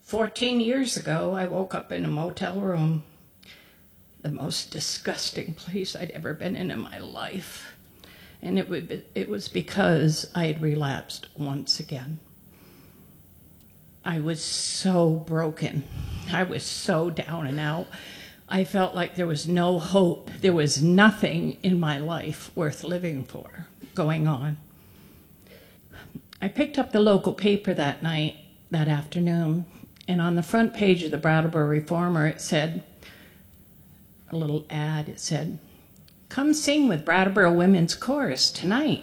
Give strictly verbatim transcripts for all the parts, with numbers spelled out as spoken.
fourteen years ago, I woke up in a motel room, the most disgusting place I'd ever been in in my life. And it, would be, it was because I had relapsed once again. I was so broken. I was so down and out. I felt like there was no hope. There was nothing in my life worth living for going on. I picked up the local paper that night, that afternoon, and on the front page of the Brattleboro Reformer, it said, a little ad, it said, "Come sing with Brattleboro Women's Chorus tonight."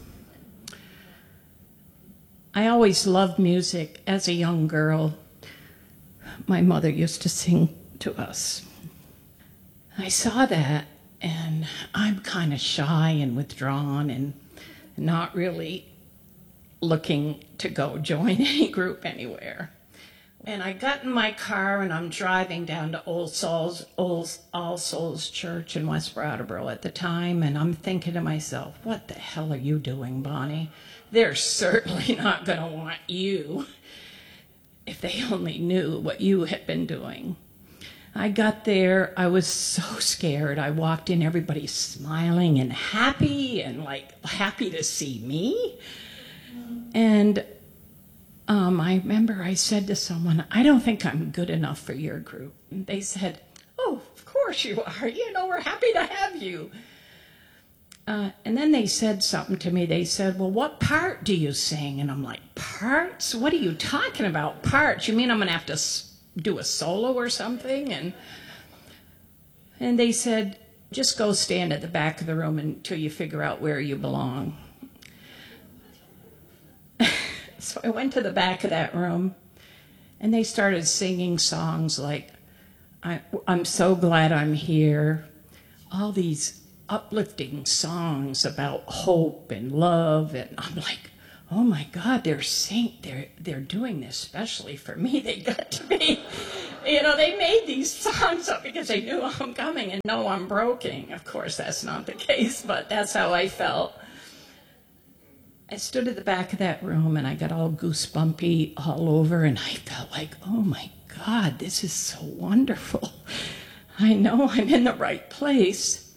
I always loved music. As a young girl, my mother used to sing to us. I saw that, and I'm kind of shy and withdrawn and not really looking to go join any group anywhere. And I got in my car, and I'm driving down to Old Souls, Old All Souls Church in West Brattleboro at the time, and I'm thinking to myself, what the hell are you doing, Bonnie? They're certainly not going to want you if they only knew what you had been doing. I got there, I was so scared. I walked in, everybody's smiling and happy and like happy to see me. And um, I remember I said to someone, "I don't think I'm good enough for your group." And they said, "Oh, of course you are. You know, we're happy to have you." Uh, and then they said something to me. They said, "Well, what part do you sing?" And I'm like, "Parts? What are you talking about, parts? You mean I'm going to have to s- do a solo or something?" And and they said, "Just go stand at the back of the room until you figure out where you belong." So I went to the back of that room, and they started singing songs like, I, I'm so glad I'm here, all these uplifting songs about hope and love, and I'm like, oh my God, they're sing, they're they're doing this especially for me. They got to be, you know, they made these songs up because they knew I'm coming and know I'm broken. Of course, that's not the case, but that's how I felt. I stood at the back of that room, and I got all goosebumpy all over, and I felt like, oh my God, this is so wonderful. I know I'm in the right place.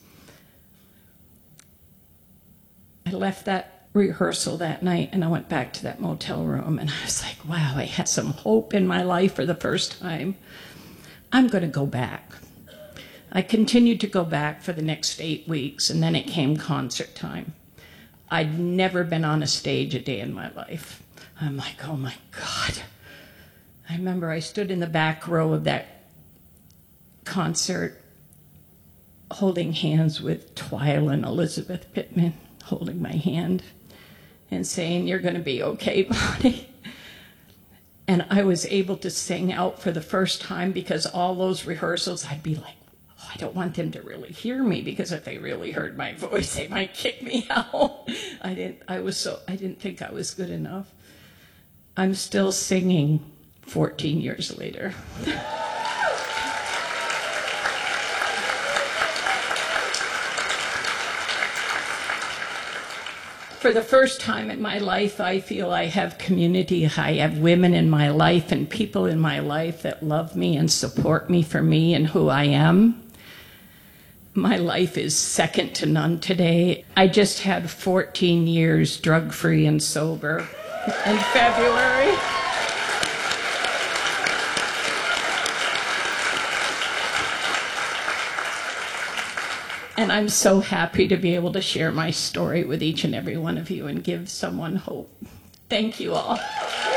I left that rehearsal that night, and I went back to that motel room, and I was like, wow, I had some hope in my life for the first time. I'm going to go back. I continued to go back for the next eight weeks, and then it came concert time. I'd never been on a stage a day in my life. I'm like, oh my God. I remember I stood in the back row of that concert holding hands with Twyla and Elizabeth Pittman, holding my hand and saying, "You're going to be okay, Bonnie." And I was able to sing out for the first time, because all those rehearsals I'd be like, oh, I don't want them to really hear me, because if they really heard my voice, they might kick me out. I didn't, I was so, I didn't think I was good enough. I'm still singing fourteen years later. For the first time in my life, I feel I have community. I have women in my life and people in my life that love me and support me for me and who I am. My life is second to none today. I just had fourteen years drug-free and sober in February. And I'm so happy to be able to share my story with each and every one of you and give someone hope. Thank you all.